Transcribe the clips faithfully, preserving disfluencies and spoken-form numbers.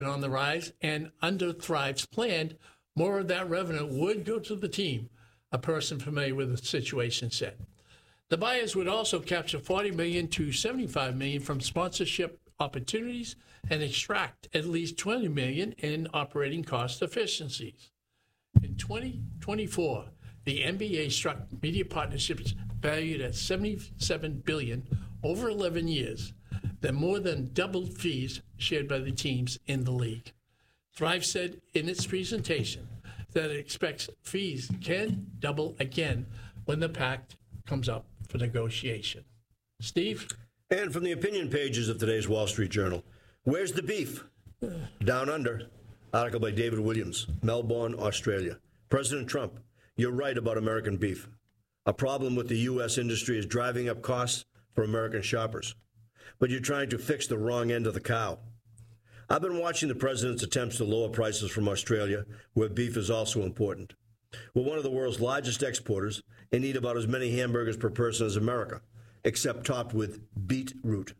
on the rise, and under Thrive's plan, more of that revenue would go to the team, a person familiar with the situation said. The buyers would also capture forty million dollars to seventy-five million dollars from sponsorship opportunities and extract at least twenty million dollars in operating cost efficiencies. In twenty twenty-four, the N B A struck media partnerships valued at seventy-seven billion dollars over eleven years, that more than doubled fees shared by the teams in the league. Thrive said in its presentation that it expects fees can double again when the pact comes up for negotiation. Steve? And from the opinion pages of today's Wall Street Journal, where's the beef? Down under. Article by David Williams, Melbourne, Australia. President Trump, you're right about American beef. A problem with the U S industry is driving up costs for American shoppers. But you're trying to fix the wrong end of the cow. I've been watching the president's attempts to lower prices from Australia, where beef is also important. We're one of the world's largest exporters and eat about as many hamburgers per person as America, except topped with beetroot.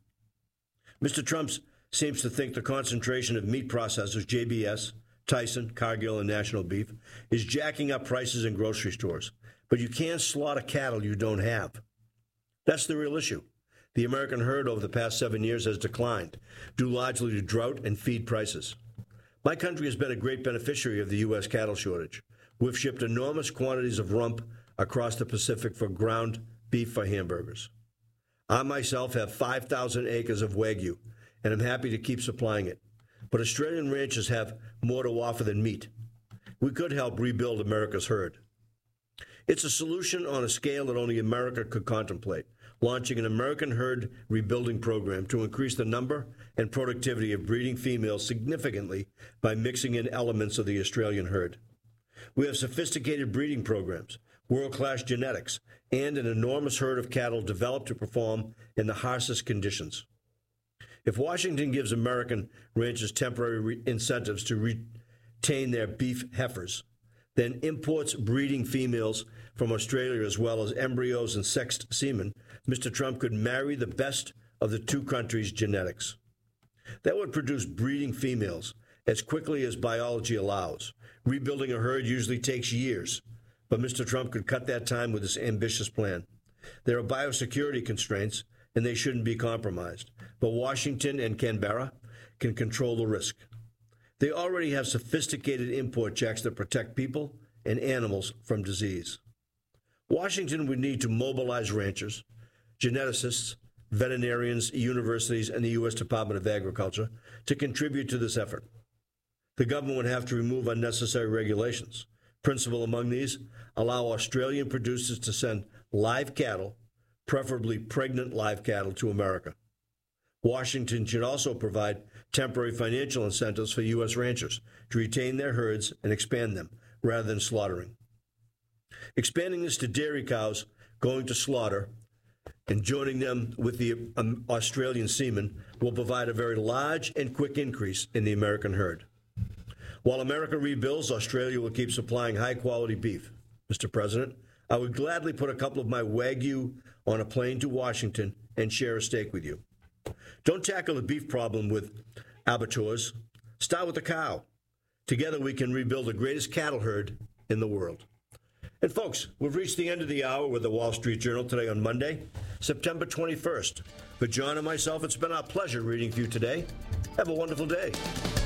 Mister Trump seems to think the concentration of meat processors, J B S, Tyson, Cargill, and National Beef, is jacking up prices in grocery stores. But you can't slaughter cattle you don't have. That's the real issue. The American herd over the past seven years has declined, due largely to drought and feed prices. My country has been a great beneficiary of the U S cattle shortage. We've shipped enormous quantities of rump across the Pacific for ground beef for hamburgers. I myself have five thousand acres of Wagyu, and I'm happy to keep supplying it. But Australian ranchers have more to offer than meat. We could help rebuild America's herd. It's a solution on a scale that only America could contemplate, launching an American herd rebuilding program to increase the number and productivity of breeding females significantly by mixing in elements of the Australian herd. We have sophisticated breeding programs, world-class genetics, and an enormous herd of cattle developed to perform in the harshest conditions. If Washington gives American ranchers temporary re- incentives to retain their beef heifers, then imports breeding females from Australia as well as embryos and sexed semen, Mister Trump could marry the best of the two countries' genetics. That would produce breeding females as quickly as biology allows. Rebuilding a herd usually takes years, but Mister Trump could cut that time with this ambitious plan. There are biosecurity constraints, and they shouldn't be compromised, but Washington and Canberra can control the risk. They already have sophisticated import checks that protect people and animals from disease. Washington would need to mobilize ranchers, geneticists, veterinarians, universities, and the U S Department of Agriculture to contribute to this effort. The government would have to remove unnecessary regulations. Principal among these, allow Australian producers to send live cattle, preferably pregnant live cattle, to America. Washington should also provide temporary financial incentives for U S ranchers to retain their herds and expand them, rather than slaughtering. Expanding this to dairy cows going to slaughter and joining them with the um, Australian semen will provide a very large and quick increase in the American herd. While America rebuilds, Australia will keep supplying high-quality beef. Mister President, I would gladly put a couple of my Wagyu on a plane to Washington and share a steak with you. Don't tackle the beef problem with abattoirs. Start with the cow. Together we can rebuild the greatest cattle herd in the world. And folks, we've reached the end of the hour with the Wall Street Journal today on Monday, September twenty-first. For John and myself, it's been our pleasure reading for you today. Have a wonderful day.